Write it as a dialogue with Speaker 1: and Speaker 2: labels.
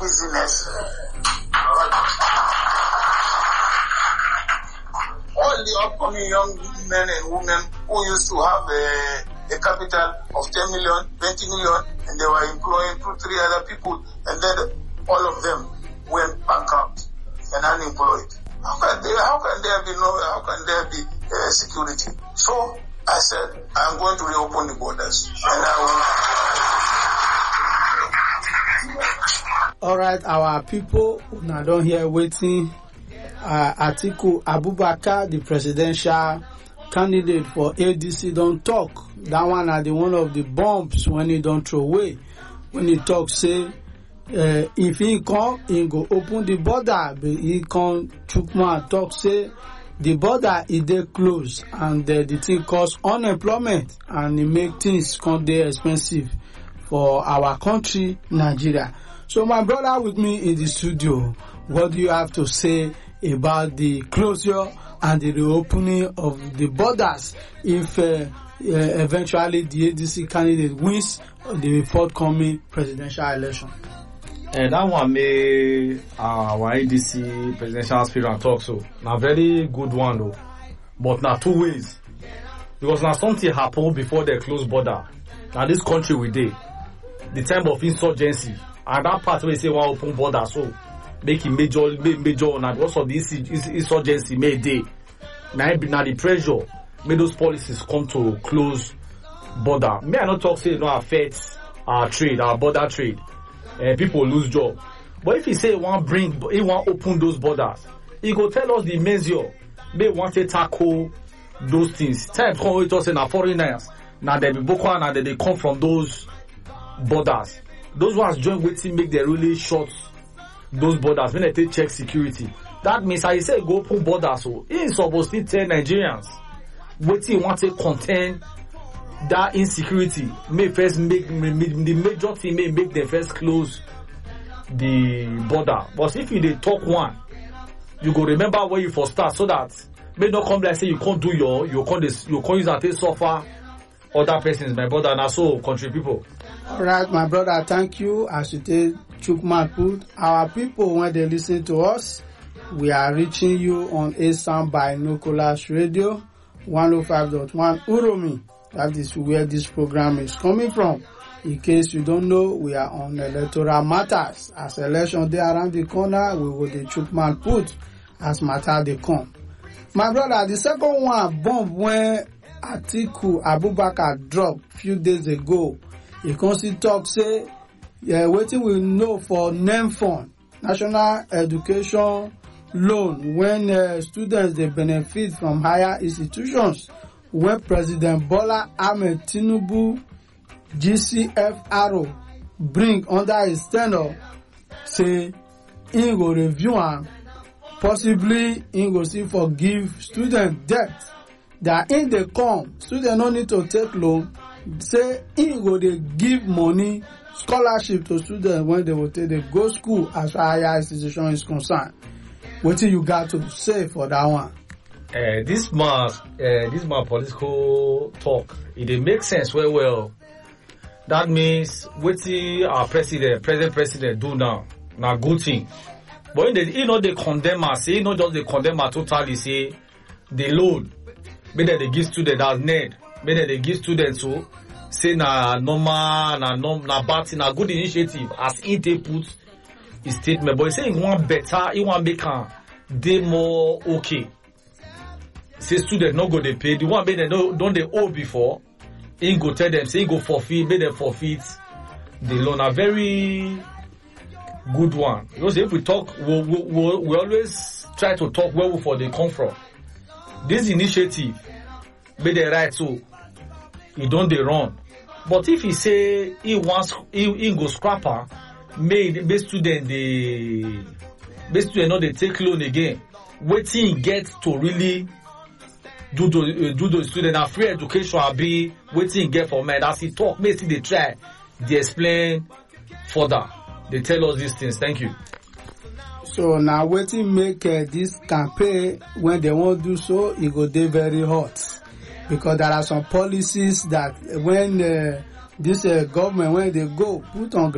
Speaker 1: business. All the upcoming young men and women who used to have a capital of 10 million, 20 million, and they were employing 2-3 other people, and then all of them went bankrupt and unemployed. How can there be security? So I said, I'm going to reopen the borders, and I will.
Speaker 2: All right, our people now don't hear waiting. Atiku Abubakar, the presidential candidate for ADC, don't talk. That one are the one of the bombs when he don't throw away. When he talk, say, if he come, he go open the border. But he come, Chukma talk, say, the border is there closed, and the thing cause unemployment, and it make things come there expensive for our country, Nigeria. So my brother with me in the studio, what do you have to say about the closure and the reopening of the borders if eventually the ADC candidate wins the forthcoming presidential election?
Speaker 3: And that one made our ADC presidential aspirant talk so. Now very good one though. But now two ways. Because now something happened before the closed border. Now this country we did. The time of insurgency. And that part where they say one open border so make it major and because of this insurgency made day. Now the pressure made those policies come to close border. May I not talk say it don't affect our trade, our border trade. People lose job. But if he say he want open those borders, he go tell us the measure. They want to tackle those things. Times come with us in our foreigners. Now they be Boko Haram and they come from those borders. Those ones join waiting make them really short those borders when they take check security. That means I say go open borders so he is supposed to tell Nigerians waiting want to contain that insecurity may first make the major thing may make them first close the border. But if you dey talk one, you go remember where you first start so that may not come like say you can't do you can't use that to suffer other persons, my brother, and also country people.
Speaker 2: All right, my brother, thank you. As you take Chukman put, our people when they listen to us, we are reaching you on ASAM Binoculars Radio 105.1 Uromi. That is where this program is coming from. In case you don't know, we are on electoral matters. As election day around the corner, we will the Chukman put as matter they come. My brother, the second one bomb when Atiku Abubakar dropped few days ago. He constantly talk say, waiting we know for NEMFund, National Education Loan, when students they benefit from higher institutions. When President Bola Ahmed Tinubu GCFRO bring under his tenure, say he go review and possibly he go still forgive student debt. That in the come, student no need to take loan. Say he go dey give money scholarship to students when they will take they go school as far as higher institution is concerned. What do you got to say for that one?
Speaker 3: This man political talk, it dey make sense well. That means what our president do now good thing. But he not they condemn us, say not just they condemn us totally, say the loan, maybe they give students as need, maybe they give students so say na normal, na bad thing, na good initiative as he put his statement. But he say he want better, he want make they more okay. Say students not go they pay. The one make they don't they owe before. He go tell them say he go forfeit, make them forfeit the loan. A very good one. You know, say if we talk, we always try to talk where for they come from. This initiative, make they right so he don't they run. But if he say he wants he go scrapper, make student not they take loan again. Waiting get to really do the student a free education will be waiting get for men. As he talk, maybe they try, they explain further. They tell us these things. Thank you.
Speaker 2: So now waiting make this campaign when they won't do so, it go dey very hot because there are some policies that when this government when they go put on